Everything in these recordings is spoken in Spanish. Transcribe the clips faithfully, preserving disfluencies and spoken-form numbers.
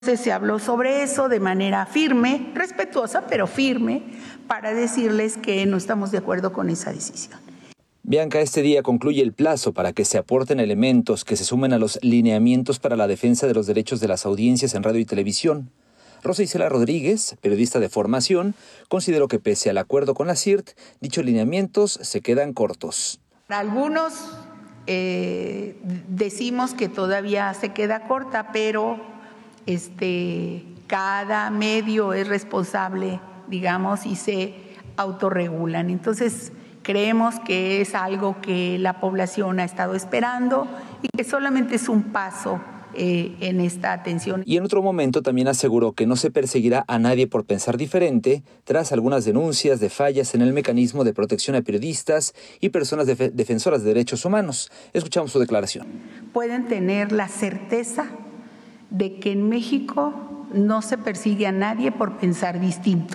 Entonces se habló sobre eso de manera firme, respetuosa, pero firme, para decirles que no estamos de acuerdo con esa decisión. Bianca, este día concluye el plazo para que se aporten elementos que se sumen a los lineamientos para la defensa de los derechos de las audiencias en radio y televisión. Rosa Isela Rodríguez, periodista de formación, consideró que pese al acuerdo con la C I R T, dichos lineamientos se quedan cortos. Algunos eh, decimos que todavía se queda corta, pero este, cada medio es responsable, digamos, y se autorregulan. Entonces, creemos que es algo que la población ha estado esperando y que solamente es un paso eh, en esta atención. Y en otro momento también aseguró que no se perseguirá a nadie por pensar diferente tras algunas denuncias de fallas en el mecanismo de protección a periodistas y personas def- defensoras de derechos humanos. Escuchamos su declaración. Pueden tener la certeza de que en México no se persigue a nadie por pensar distinto.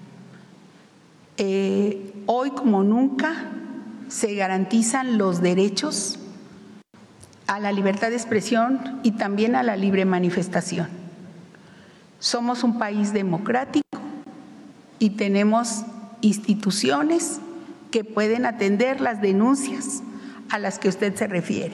Eh, hoy como nunca se garantizan los derechos a la libertad de expresión y también a la libre manifestación. Somos un país democrático y tenemos instituciones que pueden atender las denuncias a las que usted se refiere.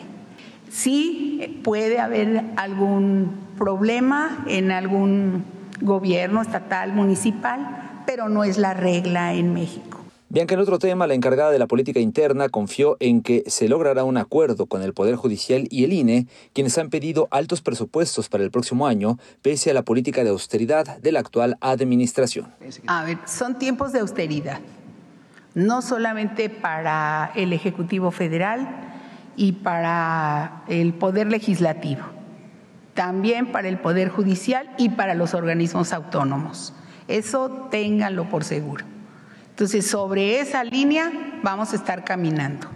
Sí puede haber algún problema en algún gobierno estatal, municipal, pero no es la regla en México. Bianca, en otro tema, la encargada de la política interna confió en que se logrará un acuerdo con el Poder Judicial y el I N E, quienes han pedido altos presupuestos para el próximo año, pese a la política de austeridad de la actual administración. A ver, son tiempos de austeridad, no solamente para el Ejecutivo Federal y para el Poder Legislativo, también para el Poder Judicial y para los organismos autónomos. Eso ténganlo por seguro. Entonces, sobre esa línea vamos a estar caminando.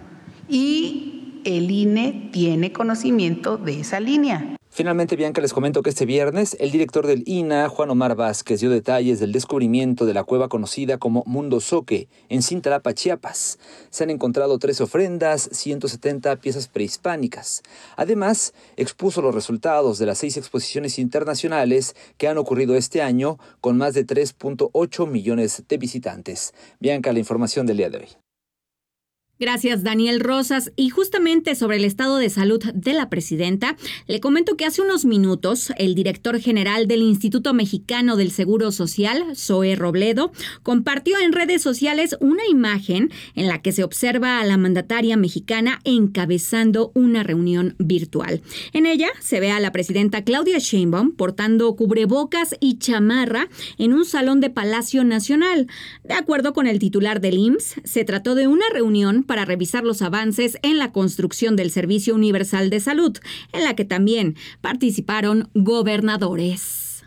Y el I N E tiene conocimiento de esa línea. Finalmente, Bianca, les comento que este viernes el director del I N A H, Juan Omar Vázquez, dio detalles del descubrimiento de la cueva conocida como Mundo Zoque en Cintalapa, Chiapas. Se han encontrado tres ofrendas, ciento setenta piezas prehispánicas. Además, expuso los resultados de las seis exposiciones internacionales que han ocurrido este año con más de tres punto ocho millones de visitantes. Bianca, la información del día de hoy. Gracias, Daniel Rosas. Y justamente sobre el estado de salud de la presidenta, le comento que hace unos minutos el director general del Instituto Mexicano del Seguro Social, Zoe Robledo, compartió en redes sociales una imagen en la que se observa a la mandataria mexicana encabezando una reunión virtual. En ella se ve a la presidenta Claudia Sheinbaum portando cubrebocas y chamarra en un salón de Palacio Nacional. De acuerdo con el titular del I M S S, se trató de una reunión para revisar los avances en la construcción del Servicio Universal de Salud, en la que también participaron gobernadores.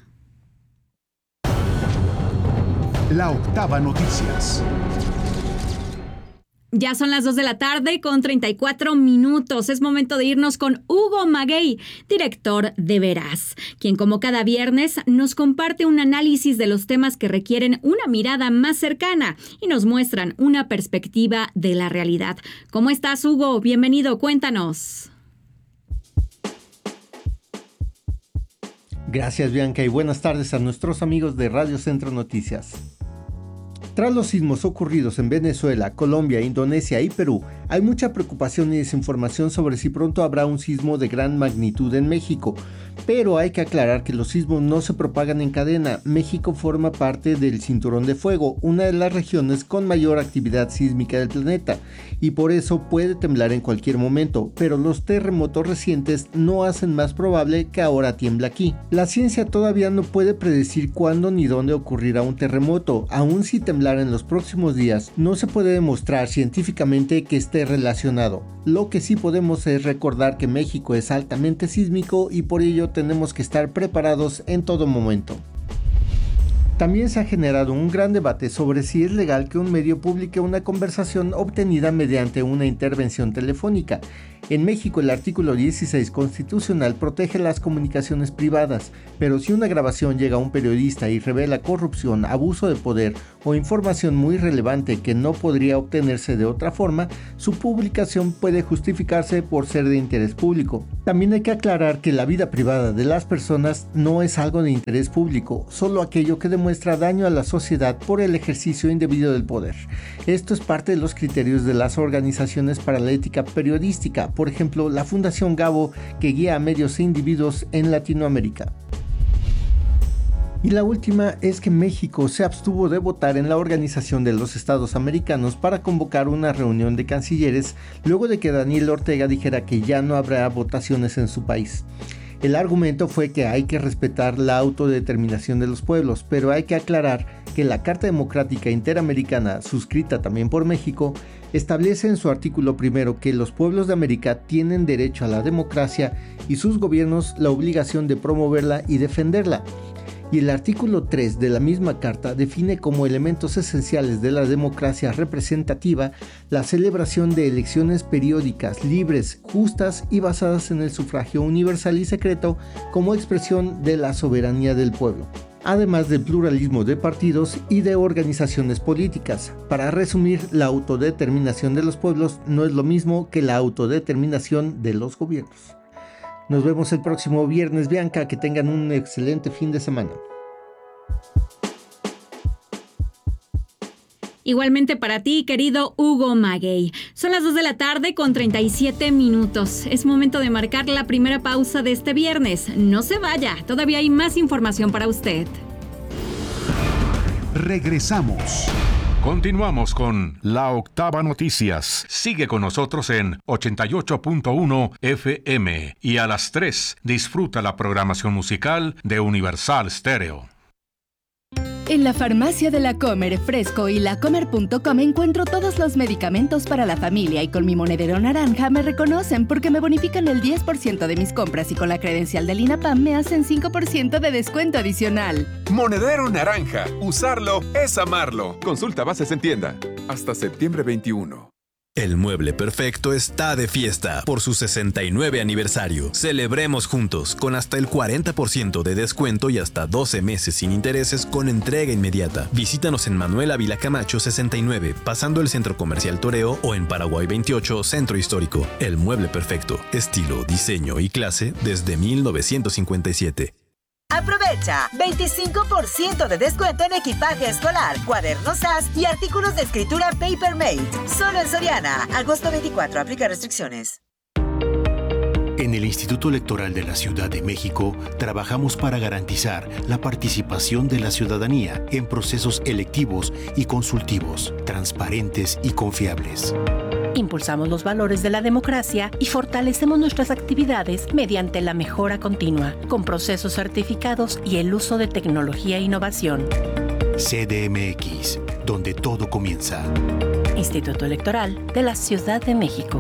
La Octava Noticias. Ya son las dos de la tarde con treinta y cuatro minutos. Es momento de irnos con Hugo Maguey, director de Veraz, quien como cada viernes nos comparte un análisis de los temas que requieren una mirada más cercana y nos muestran una perspectiva de la realidad. ¿Cómo estás, Hugo? Bienvenido, cuéntanos. Gracias, Bianca, y buenas tardes a nuestros amigos de Radio Centro Noticias. Tras los sismos ocurridos en Venezuela, Colombia, Indonesia y Perú, hay mucha preocupación y desinformación sobre si pronto habrá un sismo de gran magnitud en México. Pero hay que aclarar que los sismos no se propagan en cadena. México forma parte del Cinturón de Fuego, una de las regiones con mayor actividad sísmica del planeta, y por eso puede temblar en cualquier momento, pero los terremotos recientes no hacen más probable que ahora tiembla aquí. La ciencia todavía no puede predecir cuándo ni dónde ocurrirá un terremoto. Aun si temblar en los próximos días, no se puede demostrar científicamente que esté relacionado. Lo que sí podemos es recordar que México es altamente sísmico y por ello tenemos que estar preparados en todo momento. También se ha generado un gran debate sobre si es legal que un medio publique una conversación obtenida mediante una intervención telefónica. En México, el artículo dieciséis constitucional protege las comunicaciones privadas, pero si una grabación llega a un periodista y revela corrupción, abuso de poder o información muy relevante que no podría obtenerse de otra forma, su publicación puede justificarse por ser de interés público. También hay que aclarar que la vida privada de las personas no es algo de interés público, solo aquello que demuestra daño a la sociedad por el ejercicio indebido del poder. Esto es parte de los criterios de las organizaciones para la ética periodística, por ejemplo, la Fundación Gabo, que guía a medios e individuos en Latinoamérica. Y la última es que México se abstuvo de votar en la Organización de los Estados Americanos para convocar una reunión de cancilleres luego de que Daniel Ortega dijera que ya no habrá votaciones en su país. El argumento fue que hay que respetar la autodeterminación de los pueblos, pero hay que aclarar que la Carta Democrática Interamericana, suscrita también por México, establece en su artículo primero que los pueblos de América tienen derecho a la democracia y sus gobiernos la obligación de promoverla y defenderla. Y el artículo tres de la misma carta define como elementos esenciales de la democracia representativa la celebración de elecciones periódicas, libres, justas y basadas en el sufragio universal y secreto como expresión de la soberanía del pueblo, además del pluralismo de partidos y de organizaciones políticas. Para resumir, la autodeterminación de los pueblos no es lo mismo que la autodeterminación de los gobiernos. Nos vemos el próximo viernes, Bianca, que tengan un excelente fin de semana. Igualmente para ti, querido Hugo Maguey. Son las dos de la tarde con treinta y siete minutos. Es momento de marcar la primera pausa de este viernes. No se vaya, todavía hay más información para usted. Regresamos. Continuamos con La Octava Noticias. Sigue con nosotros en ochenta y ocho punto uno F M y a las tres disfruta la programación musical de Universal Stereo. En la farmacia de La Comer, Fresco y lacomer punto com encuentro todos los medicamentos para la familia y con mi monedero naranja me reconocen porque me bonifican el diez por ciento de mis compras y con la credencial del INAPAM me hacen cinco por ciento de descuento adicional. Monedero naranja. Usarlo es amarlo. Consulta bases en tienda. Hasta septiembre veintiuno. El Mueble Perfecto está de fiesta por su sesenta y nueve aniversario. Celebremos juntos con hasta el cuarenta por ciento de descuento y hasta doce meses sin intereses con entrega inmediata. Visítanos en Manuel Ávila Camacho sesenta y nueve, pasando el Centro Comercial Toreo, o en Paraguay veintiocho, Centro Histórico. El Mueble Perfecto, estilo, diseño y clase desde mil novecientos cincuenta y siete. Aprovecha veinticinco por ciento de descuento en equipaje escolar, cuadernos A S y artículos de escritura Papermate. Solo en Soriana. Agosto veinticuatro. Aplica restricciones. En el Instituto Electoral de la Ciudad de México trabajamos para garantizar la participación de la ciudadanía en procesos electivos y consultivos, transparentes y confiables. Impulsamos los valores de la democracia y fortalecemos nuestras actividades mediante la mejora continua, con procesos certificados y el uso de tecnología e innovación. C D M X, donde todo comienza. Instituto Electoral de la Ciudad de México.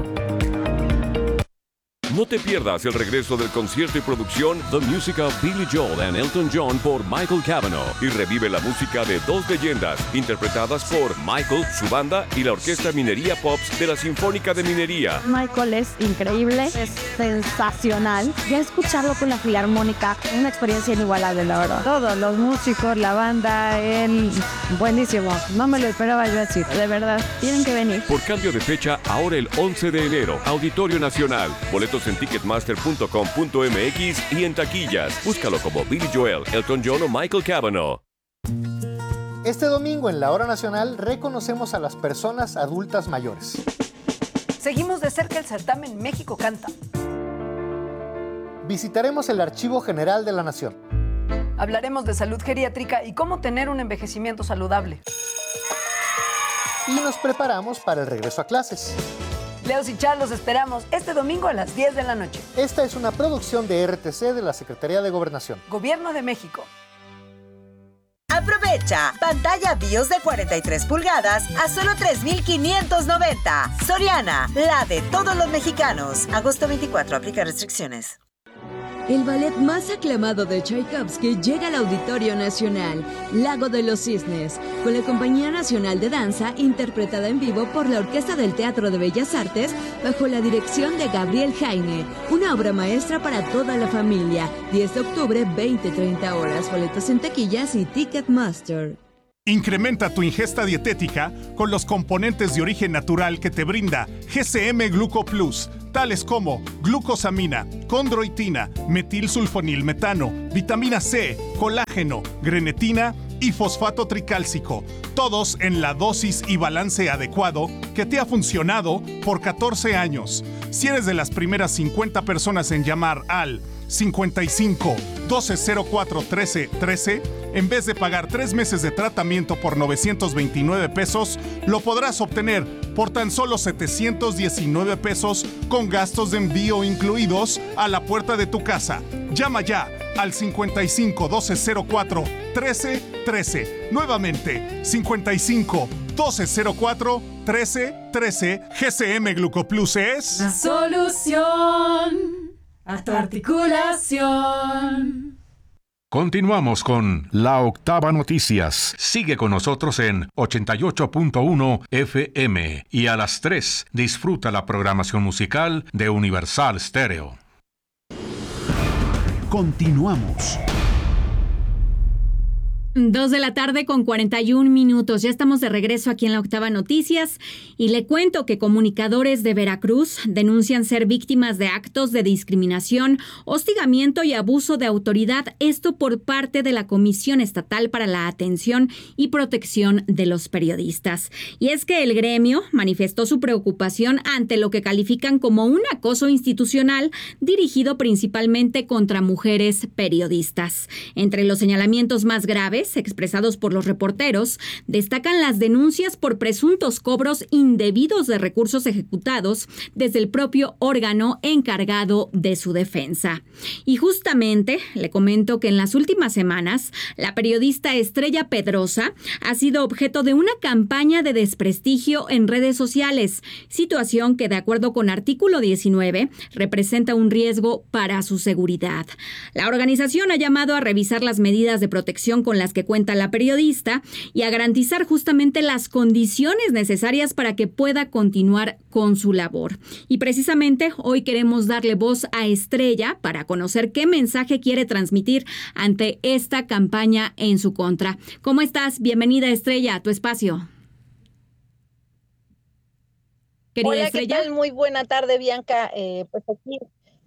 No te pierdas el regreso del concierto y producción The Music of Billy Joel and Elton John por Michael Cavanaugh y revive la música de dos leyendas interpretadas por Michael, su banda y la Orquesta Minería Pops de la Sinfónica de Minería. Michael es increíble, es sensacional. Ya escucharlo con la Filarmónica, una experiencia inigualable, la verdad. Todos los músicos, la banda, él, buenísimo. No me lo esperaba yo decir, de verdad. Tienen que venir. Por cambio de fecha, ahora el once de enero, Auditorio Nacional. Boletos en ticketmaster punto com punto m x y en taquillas. Búscalo como Billy Joel, Elton John o Michael Cavanaugh. Este domingo en la Hora Nacional reconocemos a las personas adultas mayores. Seguimos de cerca el certamen México Canta. Visitaremos el Archivo General de la Nación. Hablaremos de salud geriátrica y cómo tener un envejecimiento saludable. Y nos preparamos para el regreso a clases. Leos y Char los esperamos este domingo a las diez de la noche. Esta es una producción de R T C de la Secretaría de Gobernación. Gobierno de México. Aprovecha pantalla BIOS de cuarenta y tres pulgadas a solo tres mil quinientos noventa. Soriana, la de todos los mexicanos. Agosto veinticuatro. Aplica restricciones. El ballet más aclamado de Tchaikovsky llega al Auditorio Nacional, Lago de los Cisnes, con la Compañía Nacional de Danza interpretada en vivo por la Orquesta del Teatro de Bellas Artes bajo la dirección de Gabriel Jaime. Una obra maestra para toda la familia. diez de octubre, veinte treinta horas. Boletos en taquillas y Ticketmaster. Incrementa tu ingesta dietética con los componentes de origen natural que te brinda G C M Gluco Plus, tales como glucosamina, condroitina, metilsulfonilmetano, vitamina C, colágeno, grenetina y fosfato tricálcico, todos en la dosis y balance adecuado que te ha funcionado por catorce años. Si eres de las primeras cincuenta personas en llamar al cincuenta y cinco, doce cero cuatro, trece trece, en vez de pagar tres meses de tratamiento por novecientos veintinueve pesos, lo podrás obtener por tan solo setecientos diecinueve pesos con gastos de envío incluidos a la puerta de tu casa. Llama ya al cincuenta y cinco, doce cero cuatro, trece trece. Nuevamente, cincuenta y cinco, doce cero cuatro, trece trece. G C M Glucoplus es la solución a tu articulación. Continuamos con La Octava Noticias. Sigue con nosotros en ochenta y ocho punto uno F M y a las tres disfruta la programación musical de Universal Stereo. Continuamos. Dos de la tarde con cuarenta y un minutos. Ya estamos de regreso aquí en La Octava Noticias y le cuento que comunicadores de Veracruz denuncian ser víctimas de actos de discriminación, hostigamiento y abuso de autoridad, esto por parte de la Comisión Estatal para la Atención y Protección de los Periodistas. Y es que el gremio manifestó su preocupación ante lo que califican como un acoso institucional dirigido principalmente contra mujeres periodistas. Entre los señalamientos más graves expresados por los reporteros, destacan las denuncias por presuntos cobros indebidos de recursos ejecutados desde el propio órgano encargado de su defensa. Y justamente le comento que en las últimas semanas, la periodista Estrella Pedrosa ha sido objeto de una campaña de desprestigio en redes sociales, situación que, de acuerdo con artículo diecinueve, representa un riesgo para su seguridad. La organización ha llamado a revisar las medidas de protección con las que cuenta la periodista y a garantizar justamente las condiciones necesarias para que pueda continuar con su labor. Y precisamente hoy queremos darle voz a Estrella para conocer qué mensaje quiere transmitir ante esta campaña en su contra. ¿Cómo estás? Bienvenida, Estrella, a tu espacio. Querida Hola, Estrella. ¿Qué tal? Muy buena tarde, Bianca. Eh, pues aquí.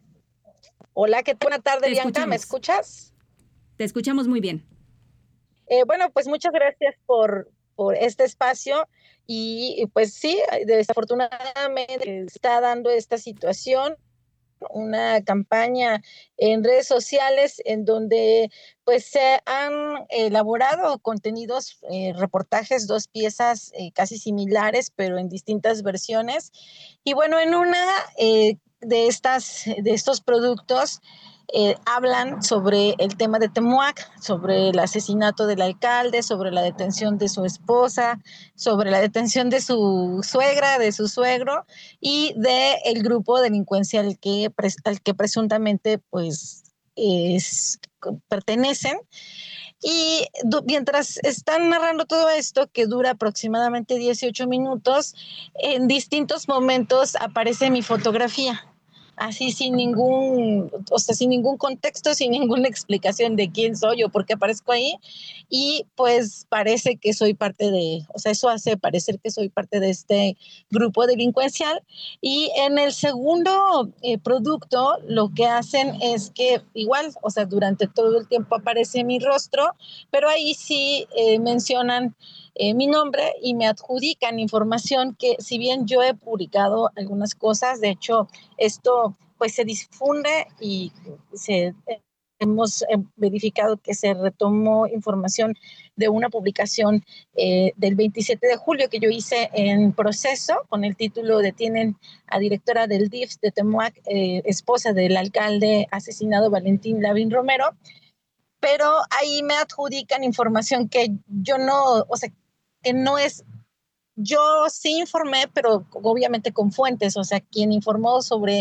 Hola, ¿qué tal? Buena tarde, Te Bianca. Escuchamos. ¿Me escuchas? Te escuchamos muy bien. Eh, bueno, pues muchas gracias por, por este espacio y pues sí, desafortunadamente está dando esta situación, una campaña en redes sociales en donde pues se han elaborado contenidos, eh, reportajes, dos piezas eh, casi similares pero en distintas versiones y bueno, en una eh, de, estas, de estos productos Eh, hablan sobre el tema de Temuac, sobre el asesinato del alcalde, sobre la detención de su esposa, sobre la detención de su suegra, de su suegro y de el grupo delincuencial al que, al que presuntamente pues es, pertenecen. Y mientras están narrando todo esto, que dura aproximadamente dieciocho minutos, en distintos momentos aparece mi fotografía. Así sin ningún, o sea, sin ningún contexto, sin ninguna explicación de quién soy o por qué aparezco ahí. Y pues parece que soy parte de, o sea, eso hace parecer que soy parte de este grupo delincuencial. Y en el segundo eh, producto, lo que hacen es que igual, o sea, durante todo el tiempo aparece mi rostro, pero ahí sí eh, mencionan Eh, mi nombre y me adjudican información que si bien yo he publicado algunas cosas, de hecho esto pues se difunde y se, eh, hemos eh, verificado que se retomó información de una publicación eh, del veintisiete de julio que yo hice en Proceso con el título Detienen a directora del D I F de Temuac, eh, esposa del alcalde asesinado Valentín Lavín Romero, pero ahí me adjudican información que yo no, o sea, que no es, yo sí informé, pero obviamente con fuentes, o sea, quien informó sobre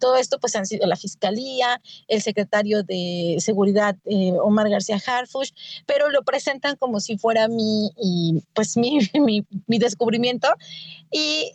todo esto pues han sido la Fiscalía, el secretario de Seguridad, eh, Omar García Harfuch, pero lo presentan como si fuera mi, y, pues mi, mi, mi descubrimiento. Y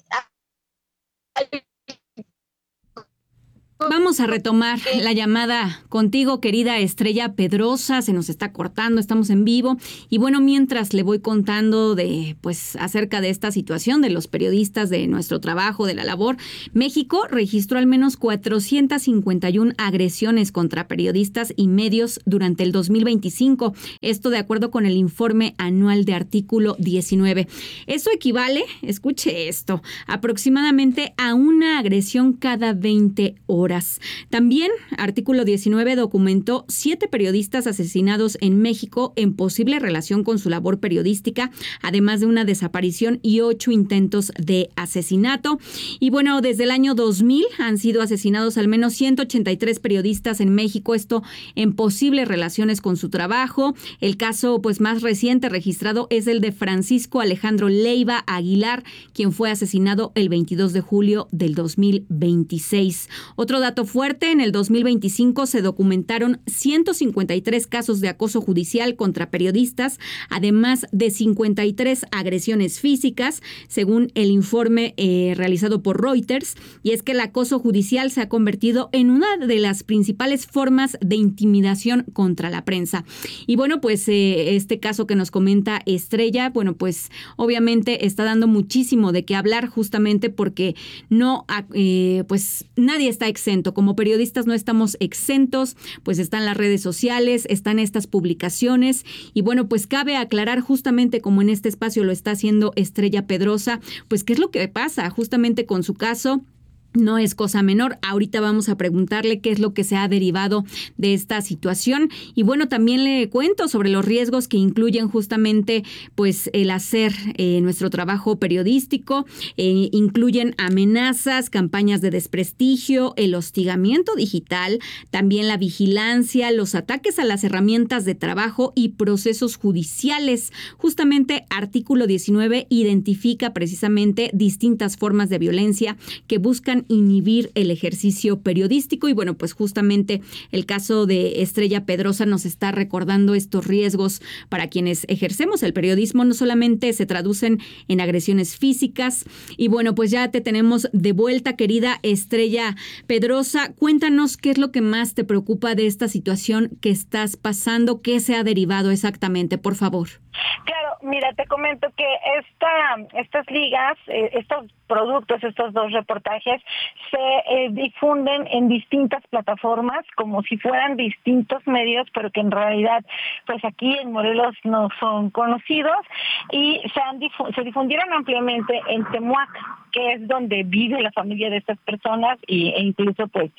vamos a retomar la llamada contigo, querida Estrella Pedrosa. Se nos está cortando, estamos en vivo. Y bueno, mientras le voy contando de, pues, acerca de esta situación de los periodistas, de nuestro trabajo, de la labor, México registró al menos cuatrocientas cincuenta y una agresiones contra periodistas y medios durante el dos mil veinticinco. Esto de acuerdo con el informe anual de Artículo diecinueve. Eso equivale, escuche esto, aproximadamente a una agresión cada veinte horas. También, Artículo diecinueve documentó siete periodistas asesinados en México en posible relación con su labor periodística, además de una desaparición y ocho intentos de asesinato. Y bueno, desde el año dos mil han sido asesinados al menos ciento ochenta y tres periodistas en México, esto en posibles relaciones con su trabajo. El caso pues más reciente registrado es el de Francisco Alejandro Leiva Aguilar, quien fue asesinado el veintidós de julio del dos mil veintiséis. Otro dato fuerte, en el dos mil veinticinco se documentaron ciento cincuenta y tres casos de acoso judicial contra periodistas, además de cincuenta y tres agresiones físicas, según el informe eh, realizado por Reuters, y es que el acoso judicial se ha convertido en una de las principales formas de intimidación contra la prensa. Y bueno, pues eh, este caso que nos comenta Estrella, bueno, pues obviamente está dando muchísimo de qué hablar, justamente porque no, eh, pues nadie está exento. Como periodistas no estamos exentos, pues están las redes sociales, están estas publicaciones y bueno, pues cabe aclarar justamente como en este espacio lo está haciendo Estrella Pedrosa, pues qué es lo que pasa justamente con su caso. No es cosa menor. Ahorita vamos a preguntarle qué es lo que se ha derivado de esta situación. Y bueno, también le cuento sobre los riesgos que incluyen justamente pues el hacer eh, nuestro trabajo periodístico. Eh, incluyen amenazas, campañas de desprestigio, el hostigamiento digital, también la vigilancia, los ataques a las herramientas de trabajo y procesos judiciales. Justamente Artículo diecinueve identifica precisamente distintas formas de violencia que buscan inhibir el ejercicio periodístico y bueno, pues justamente el caso de Estrella Pedrosa nos está recordando estos riesgos para quienes ejercemos el periodismo. No solamente se traducen en agresiones físicas y bueno, pues ya te tenemos de vuelta, querida Estrella Pedrosa. Cuéntanos qué es lo que más te preocupa de esta situación que estás pasando, qué se ha derivado exactamente, por favor. Claro, mira, te comento que esta, estas ligas, eh, estos productos, estos dos reportajes, se eh, difunden en distintas plataformas como si fueran distintos medios, pero que en realidad, pues aquí en Morelos no son conocidos y se, han difu- se difundieron ampliamente en Temuac, que es donde vive la familia de estas personas y, e incluso pues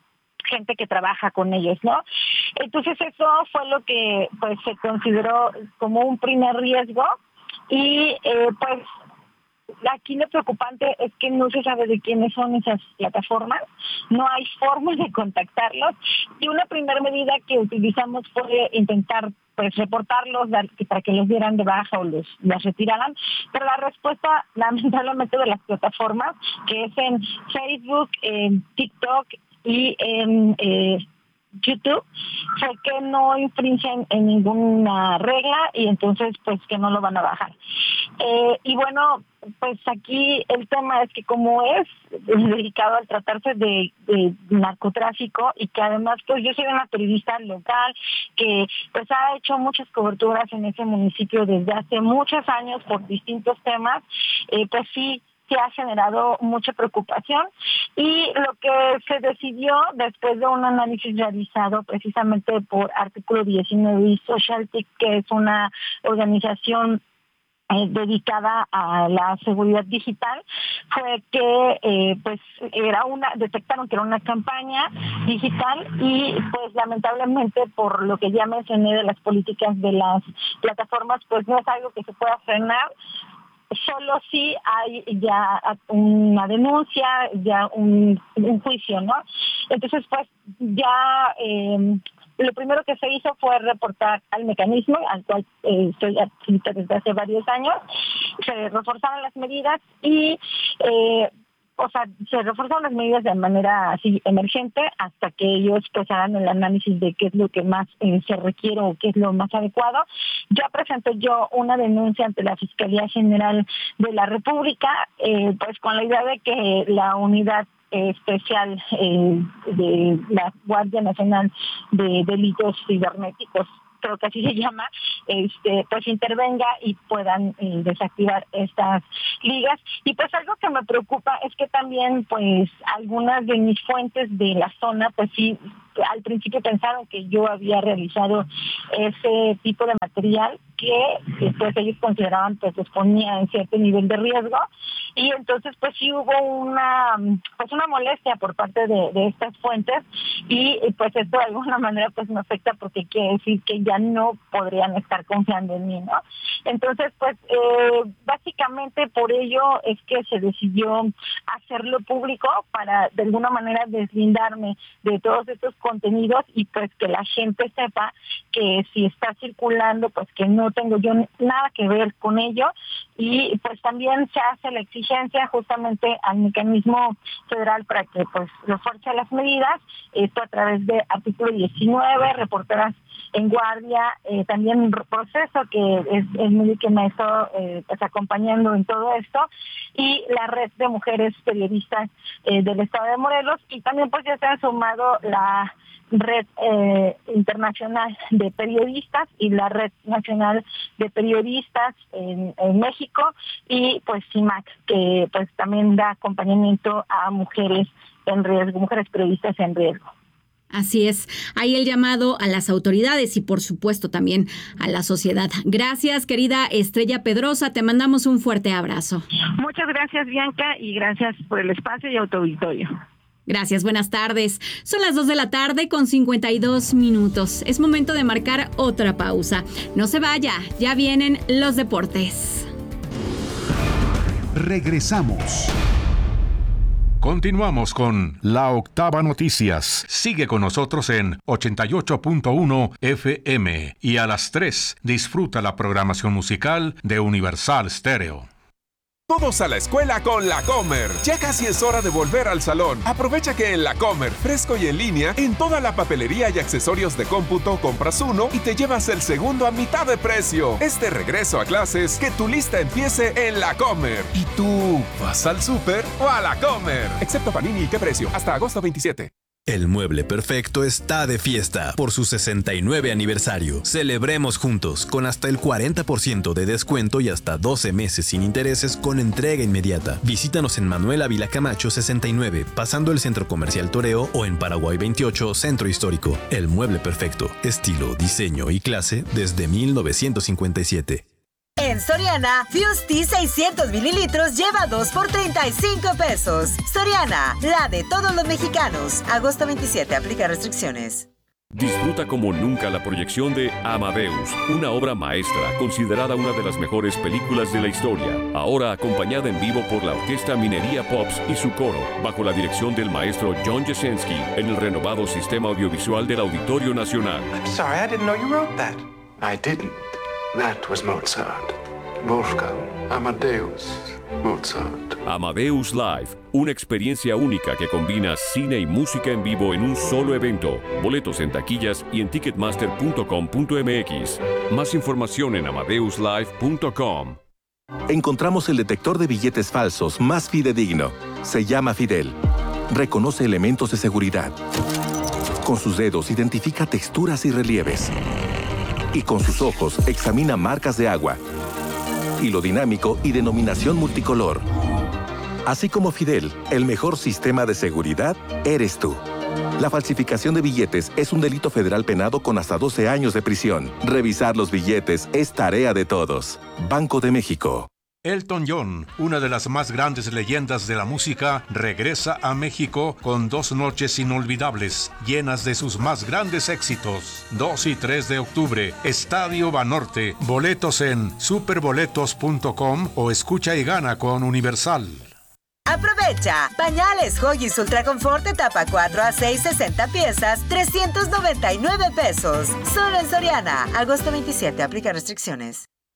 gente que trabaja con ellos, ¿no? Entonces eso fue lo que pues se consideró como un primer riesgo y eh, pues aquí lo preocupante es que no se sabe de quiénes son esas plataformas, no hay forma de contactarlos y una primera medida que utilizamos fue intentar pues reportarlos dar, para que los dieran de baja o los las retiraran, pero la respuesta lamentablemente de las plataformas, que es en Facebook, en TikTok y en eh, YouTube, fue que no infringen en ninguna regla y entonces pues que no lo van a bajar. Eh, y bueno, pues aquí el tema es que como es dedicado al tratarse de, de narcotráfico y que además pues yo soy una periodista local que pues ha hecho muchas coberturas en ese municipio desde hace muchos años por distintos temas, eh, pues sí se ha generado mucha preocupación y lo que se decidió después de un análisis realizado precisamente por Artículo diecinueve y Socialtic, que es una organización Eh, dedicada a la seguridad digital, fue que eh, pues era una detectaron que era una campaña digital y pues lamentablemente por lo que ya mencioné de las políticas de las plataformas pues no es algo que se pueda frenar, solo si hay ya una denuncia, ya un, un juicio, ¿no? Entonces pues ya eh, lo primero que se hizo fue reportar al mecanismo, al cual eh, estoy adscrita desde hace varios años. Se reforzaron las medidas y eh, o sea, se refuerzan las medidas de manera así emergente hasta que ellos pues hagan el análisis de qué es lo que más eh, se requiere o qué es lo más adecuado. Ya presenté yo una denuncia ante la Fiscalía General de la República, eh, pues con la idea de que la unidad eh, especial eh, de la Guardia Nacional de Delitos Cibernéticos, creo que así se llama, este, pues intervenga y puedan eh, desactivar estas ligas. Y pues algo que me preocupa es que también pues algunas de mis fuentes de la zona, pues sí, al principio pensaron que yo había realizado ese tipo de material que pues ellos consideraban pues les ponía en cierto nivel de riesgo, y entonces pues sí hubo una pues una molestia por parte de, de estas fuentes, y pues esto de alguna manera pues me afecta porque quiere decir que ya no podrían estar confiando en mí, ¿no? Entonces pues eh, básicamente por ello es que se decidió hacerlo público para de alguna manera deslindarme de todos estos contenidos y pues que la gente sepa que si está circulando pues que no tengo yo nada que ver con ello, y pues también se hace la exigencia justamente al mecanismo federal para que pues refuerce las medidas, esto a través de artículo diecinueve, reporteras en guardia, eh, también un proceso que es el medio que me ha estado eh, pues, acompañando en todo esto, y la red de mujeres periodistas eh, del estado de Morelos, y también pues ya se han sumado la red eh, internacional de periodistas y la red nacional de periodistas en, en México, y pues CIMAC, que pues también da acompañamiento a mujeres en riesgo, mujeres periodistas en riesgo. Así es, hay el llamado a las autoridades y por supuesto también a la sociedad. Gracias, querida Estrella Pedrosa, te mandamos un fuerte abrazo. Muchas gracias, Bianca, y gracias por el espacio y a tu auditorio. Gracias, buenas tardes. Son las dos de la tarde con cincuenta y dos minutos. Es momento de marcar otra pausa. No se vaya, ya vienen los deportes. Regresamos. Continuamos con La Octava Noticias. Sigue con nosotros en ochenta y ocho punto uno F M y a las tres disfruta la programación musical de Universal Stereo. Todos a la escuela con La Comer. Ya casi es hora de volver al salón. Aprovecha que en La Comer, fresco y en línea, en toda la papelería y accesorios de cómputo, compras uno y te llevas el segundo a mitad de precio. Es de regreso a clases, que tu lista empiece en La Comer. ¿Y tú vas al súper o a La Comer? Excepto Panini, ¿qué precio? Hasta agosto veintisiete. El Mueble Perfecto está de fiesta por su sesenta y nueve aniversario. Celebremos juntos con hasta el cuarenta por ciento de descuento y hasta doce meses sin intereses con entrega inmediata. Visítanos en Manuel Ávila Camacho sesenta y nueve, pasando el Centro Comercial Toreo, o en Paraguay veintiocho, Centro Histórico. El Mueble Perfecto, estilo, diseño y clase desde mil novecientos cincuenta y siete. En Soriana, Fusti seiscientos mililitros lleva dos por treinta y cinco pesos. Soriana, la de todos los mexicanos. Agosto veintisiete, aplica restricciones. Disfruta como nunca la proyección de Amadeus, una obra maestra considerada una de las mejores películas de la historia. Ahora acompañada en vivo por la Orquesta Minería Pops y su coro, bajo la dirección del maestro John Jasenski, en el renovado sistema audiovisual del Auditorio Nacional. I'm sorry, I didn't know you wrote that. I didn't. That was Mozart. Wolfgang Amadeus Mozart. Amadeus Live, una experiencia única que combina cine y música en vivo en un solo evento. Boletos en taquillas y en ticketmaster punto com punto m x. Más información en amadeus live punto com. Encontramos el detector de billetes falsos más fidedigno. Se llama Fidel. Reconoce elementos de seguridad. Con sus dedos identifica texturas y relieves. Y con sus ojos examina marcas de agua, hilo dinámico y denominación multicolor. Así como Fidel, el mejor sistema de seguridad eres tú. La falsificación de billetes es un delito federal penado con hasta doce años de prisión. Revisar los billetes es tarea de todos. Banco de México. Elton John, una de las más grandes leyendas de la música, regresa a México con dos noches inolvidables, llenas de sus más grandes éxitos. dos y tres de octubre, Estadio Banorte. Boletos en superboletos punto com o escucha y gana con Universal. Aprovecha. Pañales Huggies Ultra Confort etapa cuatro a seis, sesenta piezas, trescientos noventa y nueve pesos. Solo en Soriana. Agosto veintisiete, aplica restricciones.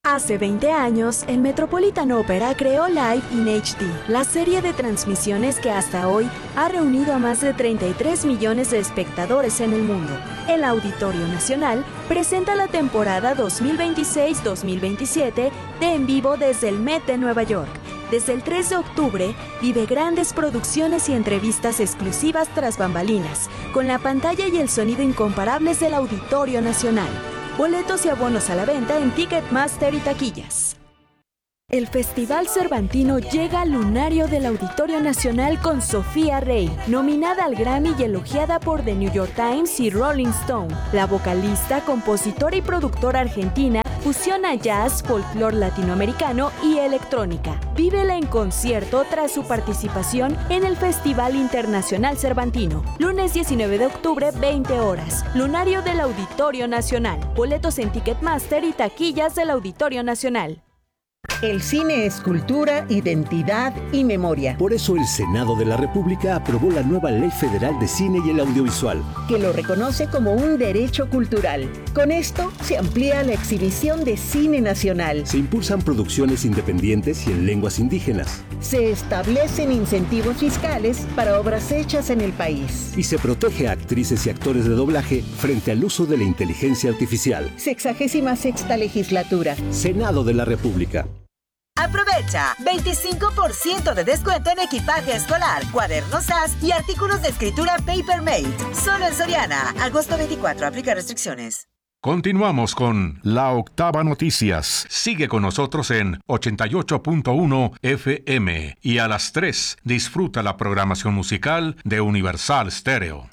Hace veinte años, el Metropolitan Opera creó Live in H D, la serie de transmisiones que hasta hoy ha reunido a más de treinta y tres millones de espectadores en el mundo. El Auditorio Nacional presenta la temporada dos mil veintiséis dos mil veintisiete de En Vivo desde el Met de Nueva York. Desde el tres de octubre, vive grandes producciones y entrevistas exclusivas tras bambalinas, con la pantalla y el sonido incomparables del Auditorio Nacional. Boletos y abonos a la venta en Ticketmaster y taquillas. El Festival Cervantino llega al lunario del Auditorio Nacional con Sofía Rey, nominada al Grammy y elogiada por The New York Times y Rolling Stone. La vocalista, compositora y productora argentina fusiona jazz, folclore latinoamericano y electrónica. Vívela en concierto tras su participación en el Festival Internacional Cervantino. Lunes diecinueve de octubre, veinte horas. Lunario del Auditorio Nacional. Boletos en Ticketmaster y taquillas del Auditorio Nacional. El cine es cultura, identidad y memoria. Por eso el Senado de la República aprobó la nueva Ley Federal de Cine y el Audiovisual, que lo reconoce como un derecho cultural. Con esto se amplía la exhibición de cine nacional. Se impulsan producciones independientes y en lenguas indígenas. Se establecen incentivos fiscales para obras hechas en el país. Y se protege a actrices y actores de doblaje frente al uso de la inteligencia artificial. Sexagésima sexta legislatura. Senado de la República. Aprovecha veinticinco por ciento de descuento en equipaje escolar, cuadernos A S y artículos de escritura Papermate. Solo en Soriana. Agosto veinticuatro. Aplica restricciones. Continuamos con La Octava Noticias. Sigue con nosotros en ochenta y ocho punto uno F M y a las tres disfruta la programación musical de Universal Stereo.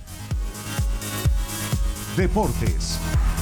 Deportes.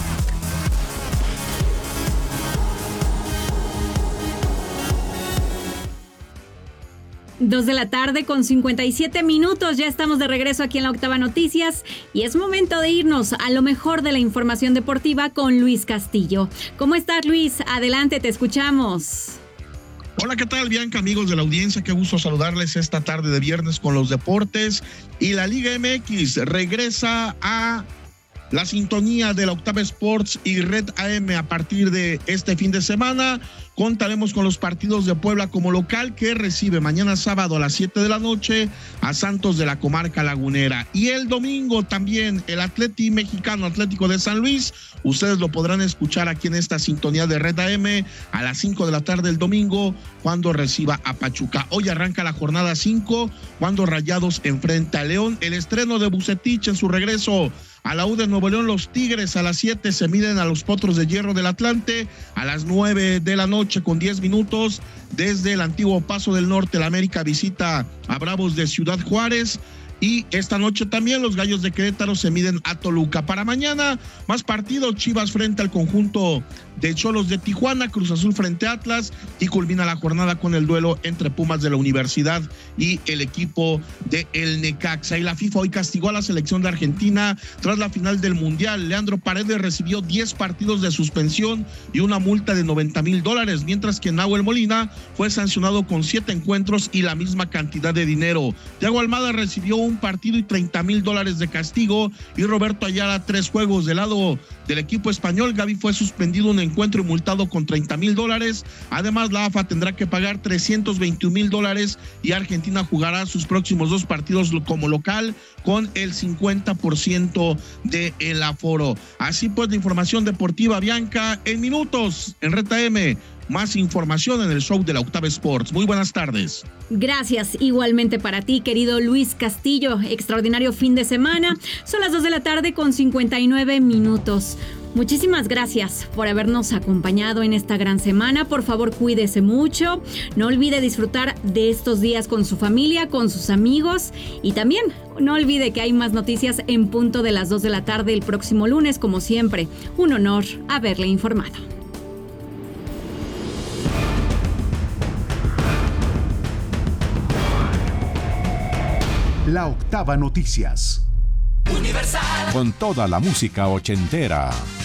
Dos de la tarde con cincuenta y siete minutos, ya estamos de regreso aquí en La Octava Noticias y es momento de irnos a lo mejor de la información deportiva con Luis Castillo. ¿Cómo estás, Luis? Adelante, te escuchamos. Hola, ¿qué tal, Bianca, amigos de la audiencia? Qué gusto saludarles esta tarde de viernes con los deportes. Y la Liga M X regresa a la sintonía de la Octava Sports y Red A M a partir de este fin de semana. Contaremos con los partidos de Puebla como local, que recibe mañana sábado a las siete de la noche a Santos de la Comarca Lagunera. Y el domingo también el Atleti Mexicano Atlético de San Luis. Ustedes lo podrán escuchar aquí en esta sintonía de Red A M a las cinco de la tarde el domingo, cuando reciba a Pachuca. Hoy arranca la jornada cinco, cuando Rayados enfrenta a León. El estreno de Vucetich en su regreso a la U de Nuevo León. Los Tigres a las siete se miden a los Potros de Hierro del Atlante. A las nueve de la noche con diez minutos, desde el antiguo Paso del Norte, la América visita a Bravos de Ciudad Juárez. Y esta noche también los Gallos de Querétaro se miden a Toluca. Para mañana, más partidos: Chivas frente al conjunto de Xolos de Tijuana, Cruz Azul frente a Atlas, y culmina la jornada con el duelo entre Pumas de la Universidad y el equipo de el Necaxa. Y la FIFA hoy castigó a la selección de Argentina tras la final del Mundial. Leandro Paredes recibió diez partidos de suspensión y una multa de noventa mil dólares, mientras que Nahuel Molina fue sancionado con siete encuentros y la misma cantidad de dinero. Thiago Almada recibió un partido y treinta mil dólares de castigo, y Roberto Ayala tres juegos. Del lado del equipo español, Gavi fue suspendido un encuentro y multado con treinta mil dólares. Además, la A F A tendrá que pagar trescientos veintiún mil dólares y Argentina jugará sus próximos dos partidos como local con el cincuenta por ciento del aforo. Así pues, la información deportiva, Bianca, en minutos en Red A M. Más información en el show de la Octava Sports. Muy buenas tardes. Gracias, igualmente para ti, querido Luis Castillo. Extraordinario fin de semana. Son las dos de la tarde con cincuenta y nueve minutos. Muchísimas gracias por habernos acompañado en esta gran semana. Por favor, cuídese mucho. No olvide disfrutar de estos días con su familia, con sus amigos. Y también no olvide que hay más noticias en punto de las dos de la tarde el próximo lunes. Como siempre, un honor haberle informado. La Octava Noticias. Universal. Con toda la música ochentera.